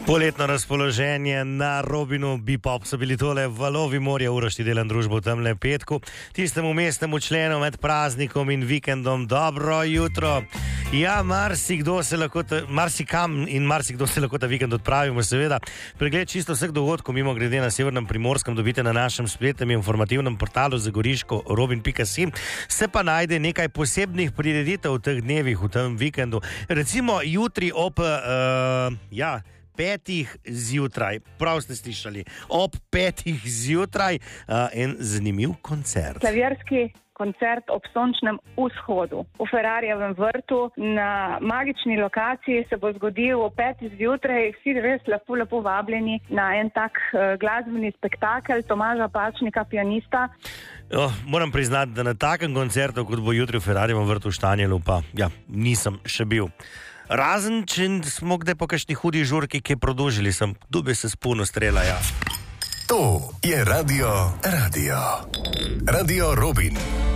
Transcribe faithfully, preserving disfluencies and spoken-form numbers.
Poletno razpoloženje na Robinu Bipop so bili tole valovi morja, Uroš, ti delam družbo v temle petku, tistemu mestnemu členu med praznikom in vikendom. Dobro jutro. Ja, marsikdo se lahko, ta, marsikam in marsikdo se lahko ta vikend odpravimo, seveda. Pregled čisto vseh dogodkov, mimo grede na Severnem Primorskem, dobite na našem spletnem informativnem portalu zagoriško robin pika si. Se pa najde nekaj posebnih prireditev v teh dnevih, v tem vikendu. Recimo jutri ob, uh, ja, petih zjutraj, prav ste slišali, ob petih zjutraj uh, en zanimiv koncert. Klavirski koncert ob sončnem vzhodu v Ferrarjevem vrtu na magični lokaciji se bo zgodil ob petih zjutraj. Vsi res lepo, lepo vabljeni na en tak uh, glasbeni spektakel Tomaža Pačnika, pianista. Oh, moram priznati, da na takem koncertu, kot bo jutri v Ferrarjevem vrtu v Štanjelu, pa ja, nisem še bil. Razen, če smo kdaj po kakšni hudi žurki, ki je produžili sem, dube se spuno strela, ja. To je Radio Radio. Radio Robin.